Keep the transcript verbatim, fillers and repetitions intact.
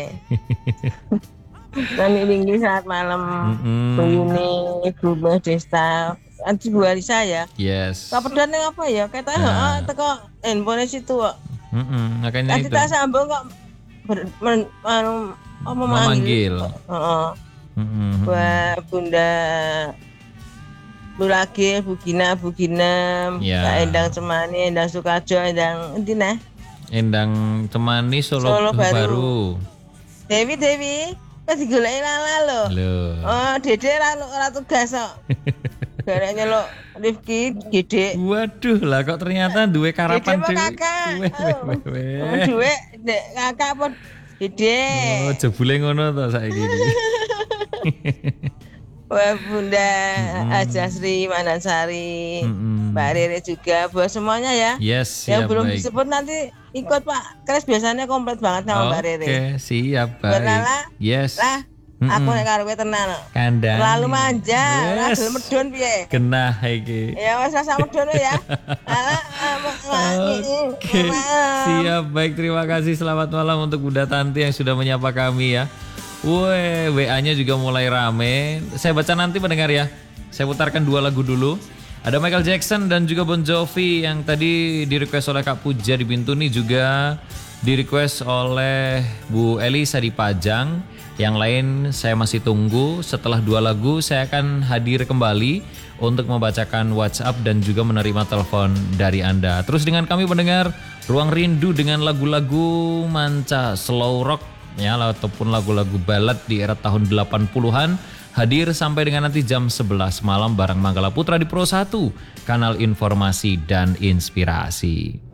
Kami tinggi saat malam. Mm-mm. Bu Yuni, Bu Desta, anti Bu Alisa ya. Yes. Kapedan yang apa ya? Kata Nah. heeh teko handphone situ kok. Mm-mm, makanya Tadi itu. tak sambung kok ber, men, anu, oh, Memanggil. memanggil. Heeh. Mm-mm, mm-mm. Buat Bunda Bu Lagi, Bu Gina, Bu Gina, Ya. Kak Endang Cemani, Endang Sukajo, Endang endi nah? Endang Cemani Solo, Solo Baru. Baru. Dewi Dewi, kok digoleki lala lho. Loh. Oh, Dede ra ora tugas kok. Garek nyeluk Rifki Gede. Waduh lah kok ternyata duwe Dede karapan apa dewe. kakak? Weh, weh, weh, Oh, weh. duwe dek kakak apa Dede? Oh, jebule ngono to saiki iki. Wah, Bunda Mm-mm. Ajasri Manansari, Mm-mm. Mbak Rere juga, buat semuanya ya. Yes, Yang siap belum baik. disebut nanti ikut Pak Kres, biasanya komplit banget sama Mbak Rere. Oke, siap Buat baik. Lala, Yes. lah, aku nek karo kowe tenan. Kandang. Terlalu manja, ora Yes. gelem medun piye? Genah iki. Ya wes rasa medun ya. Lala, Oke, siap baik. Terima kasih. Selamat malam untuk Bunda Tanti yang sudah menyapa kami ya. Weh, W A-nya juga mulai rame. Saya baca nanti pendengar ya. Saya putarkan dua lagu dulu. Ada Michael Jackson dan juga Bon Jovi yang tadi di request oleh Kak Puja di Bintuni, juga di request oleh Bu Elisa di Pajang. Yang lain saya masih tunggu. Setelah dua lagu saya akan hadir kembali untuk membacakan WhatsApp dan juga menerima telepon dari Anda. Terus dengan kami pendengar Ruang Rindu dengan lagu-lagu manca, slow rock ya, ataupun lagu-lagu ballad di era tahun delapan puluhan, hadir sampai dengan nanti jam sebelas malam bareng Manggala Putra di Pro satu, kanal informasi dan inspirasi.